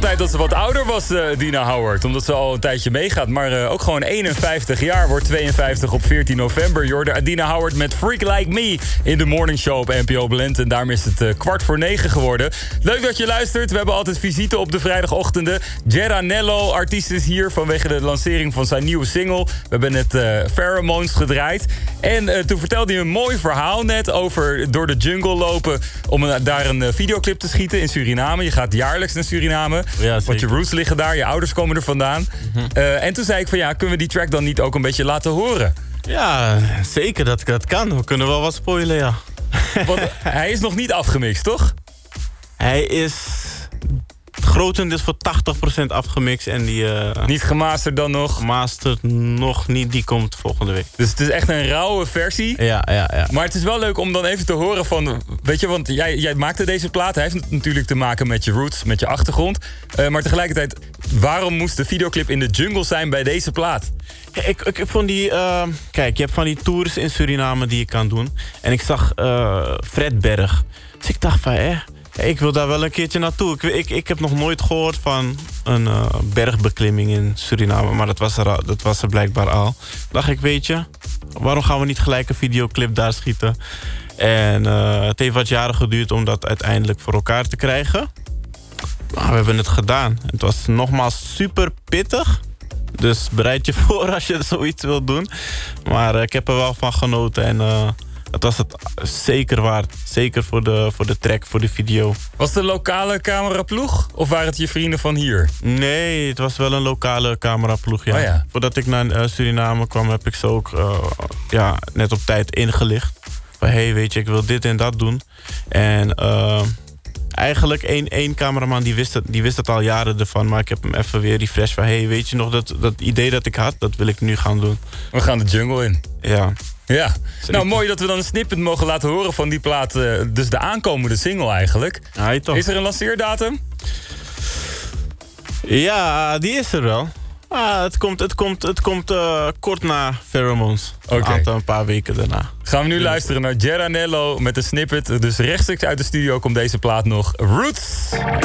altijd dat ze wat ouder was, Dina Howard. Omdat ze al een tijdje meegaat. Maar ook gewoon 51 jaar, wordt 52 op 14 november. Je hoorde Dina Howard met Freak Like Me in de Morning Show op NPO Blend. En daarom is het 8:45 geworden. Leuk dat je luistert. We hebben altijd visite op de vrijdagochtenden. Geranello, artiest, is hier vanwege de lancering van zijn nieuwe single. We hebben net Pheromones gedraaid. En toen vertelde hij een mooi verhaal net over door de jungle lopen om daar een videoclip te schieten in Suriname. Je gaat jaarlijks naar Suriname, want je roots liggen daar, je ouders komen er vandaan. En toen zei ik van ja, kunnen we die track dan niet ook een beetje laten horen? Ja, zeker dat kan. We kunnen wel wat spoilen, ja. Want hij is nog niet afgemixt, toch? Hij is grotendeels voor 80% afgemixt en die... niet gemasterd dan nog? Gemasterd nog niet, die komt volgende week. Dus het is echt een rauwe versie? Ja. Maar het is wel leuk om dan even te horen van... Weet je, want jij maakte deze plaat. Hij heeft natuurlijk te maken met je roots, met je achtergrond. Maar tegelijkertijd, waarom moest de videoclip in de jungle zijn bij deze plaat? Ja, ik vond die... kijk, je hebt van die tours in Suriname die je kan doen. En ik zag Fredberg. Dus ik dacht van, ik wil daar wel een keertje naartoe. Ik heb nog nooit gehoord van een bergbeklimming in Suriname. Maar dat was er blijkbaar al. Dacht ik, weet je, waarom gaan we niet gelijk een videoclip daar schieten? En het heeft wat jaren geduurd om dat uiteindelijk voor elkaar te krijgen. Maar we hebben het gedaan. Het was nogmaals super pittig. Dus bereid je voor als je zoiets wilt doen. Maar ik heb er wel van genoten en... het was het zeker waard. Zeker voor de track, voor de video. Was het een lokale cameraploeg? Of waren het je vrienden van hier? Nee, het was wel een lokale cameraploeg, ja. Oh ja. Voordat ik naar Suriname kwam, heb ik ze ook net op tijd ingelicht. Van, hey, weet je, ik wil dit en dat doen. En eigenlijk één cameraman die wist het al jaren ervan. Maar ik heb hem even weer refresh van... hey, weet je nog, dat idee dat ik had, dat wil ik nu gaan doen. We gaan de jungle in. Ja. Ja, nou mooi dat we dan een snippet mogen laten horen van die plaat. Dus de aankomende single eigenlijk. Ja, toch. Is er een lanceerdatum? Ja, die is er wel. Het komt kort na Pheromones. Een paar weken daarna. Gaan we nu luisteren naar Geranello met een snippet. Dus rechtstreeks uit de studio komt deze plaat nog. Roots!